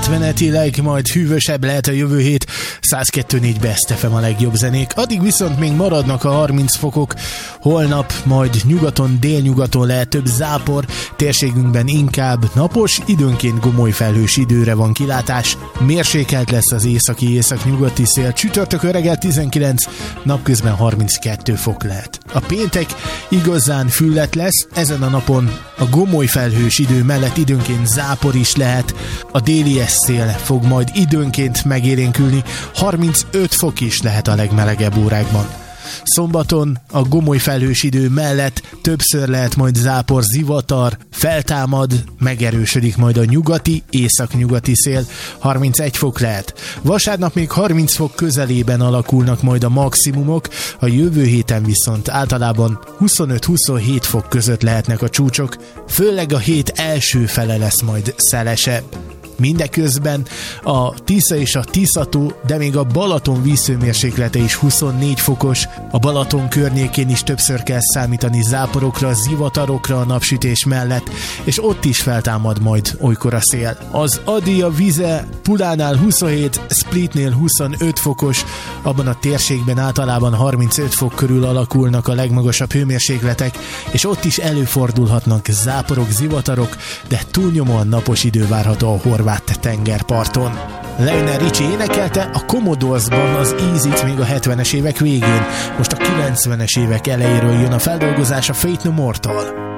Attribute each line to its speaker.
Speaker 1: átmenetileg majd hűvösebb lehet a jövő hét. 102.4 Best FM a legjobb zenék. Addig viszont még maradnak a 30 fokok. Holnap majd nyugaton, délnyugaton lehet több zápor, térségünkben inkább napos, időnként gomoly felhős időre van kilátás. Mérsékelt lesz az északi-északnyugati szél. Csütörtökön reggel 19, napközben 32 fok lehet. A péntek igazán füllet lesz, ezen a napon a gomoly felhős idő mellett időnként zápor is lehet. A déli szél fog majd időnként megélénkülni, 35 fok is lehet a legmelegebb órákban. Szombaton a gomoly felhős idő mellett többször lehet majd zápor, zivatar, feltámad, megerősödik majd a nyugati, északnyugati szél, 31 fok lehet. Vasárnap még 30 fok közelében alakulnak majd a maximumok, a jövő héten viszont általában 25-27 fok között lehetnek a csúcsok, főleg a hét első fele lesz majd szelesebb. Mindeközben a Tisza és a Tiszató, de még a Balaton vízhőmérséklete is 24 fokos, a Balaton környékén is többször kell számítani záporokra, zivatarokra a napsütés mellett, és ott is feltámad majd olykor a szél. Az Adia Vize Pulánál 27, Splitnél 25 fokos, abban a térségben általában 35 fok körül alakulnak a legmagasabb hőmérsékletek, és ott is előfordulhatnak záporok, zivatarok, de túlnyomóan napos idő várható a horvát tengerparton. Lionel Richie énekelte a Commodores-ban az Easy-t még a 70-es évek végén, most a 90-es évek elejéről jön a feldolgozás a Faith No More-tól.